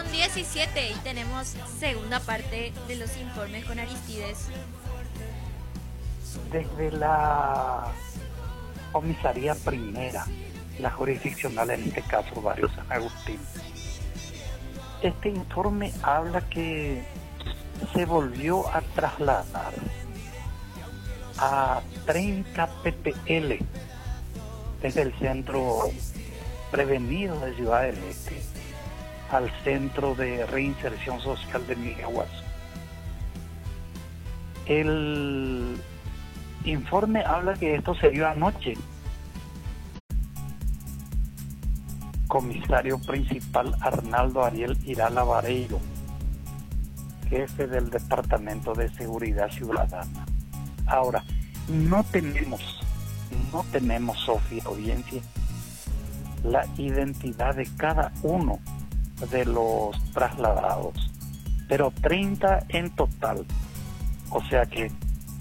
17 y tenemos segunda parte de los informes con Aristides. Desde la comisaría primera, la jurisdiccional en este caso, Barrio San Agustín, este informe habla que se volvió a trasladar a 30 PPL desde el centro prevenido de Ciudad del Este al Centro de Reinserción Social de Miahuazo. El informe habla que esto se dio anoche. Comisario principal Arnaldo Ariel Irala Vareiro, jefe del Departamento de Seguridad Ciudadana. Ahora, no tenemos, Sofía, audiencia, la identidad de cada uno de los trasladados, pero 30 en total. O sea que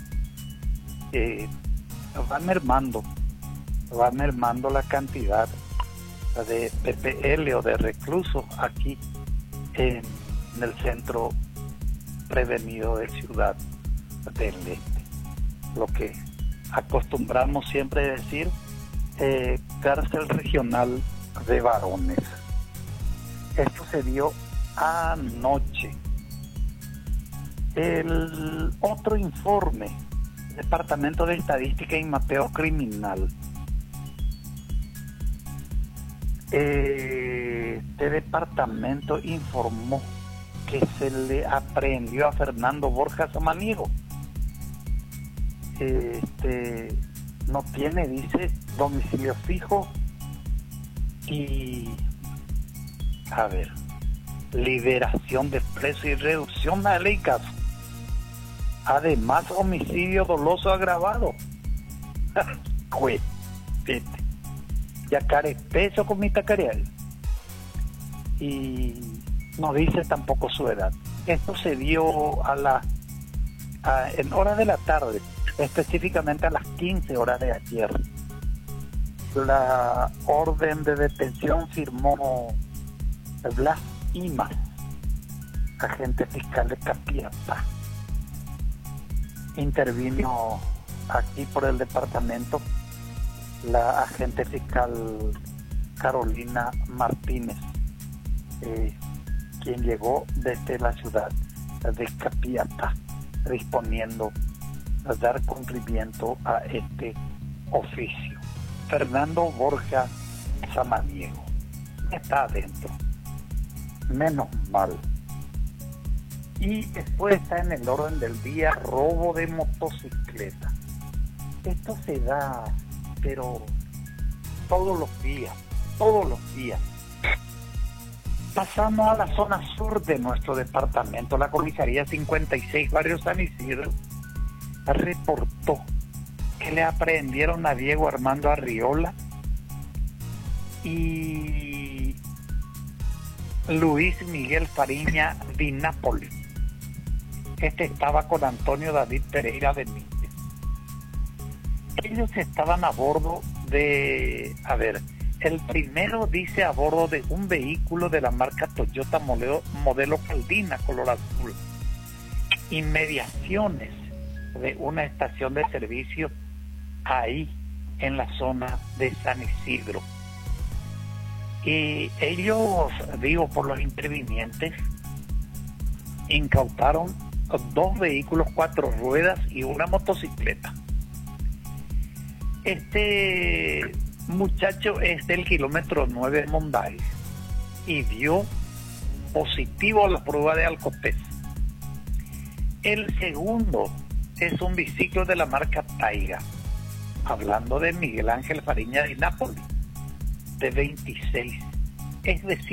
va mermando la cantidad de PPL o de reclusos aquí en el centro prevenido de Ciudad del Este. Lo que acostumbramos siempre decir, cárcel regional de varones. Esto se dio anoche. El otro informe, Departamento de Estadística y Mapeo Criminal. Este departamento informó que se le aprehendió a Fernando Borja Samaniego. No tiene, dice, domicilio fijo y, liberación de preso y reducción a ley caso. Además, homicidio doloso agravado. Ya care peso con mi tacareal. Y no dice tampoco su edad. Esto se dio en horas de la tarde, específicamente a las 15 horas de ayer. La orden de detención firmó Blas Imas, agente fiscal de Capiatá. Intervino aquí por el departamento la agente fiscal Carolina Martínez, quien llegó desde la ciudad de Capiatá, disponiendo a dar cumplimiento a este oficio. Fernando Borja Samaniego está adentro, menos mal. Y después está en el orden del día robo de motocicleta. Esto se da, pero todos los días. Pasamos a la zona sur de nuestro departamento. La comisaría 56, Barrio San Isidro, reportó que le aprehendieron a Diego Armando Arriola y Luis Miguel Fariña Di Napoli. Este estaba con Antonio David Pereira Benítez. Ellos estaban a bordo de, el primero dice a bordo de un vehículo de la marca Toyota modelo Caldina, color azul, inmediaciones de una estación de servicio ahí en la zona de San Isidro. Y ellos, por los intervinientes, incautaron 2 vehículos 4 ruedas y una motocicleta. Este muchacho es del kilómetro 9 de Monday y dio positivo a la prueba de alcotés. El segundo es un biciclo de la marca Taiga, hablando de Miguel Ángel Fariña Di Napoli, de 26, es decir,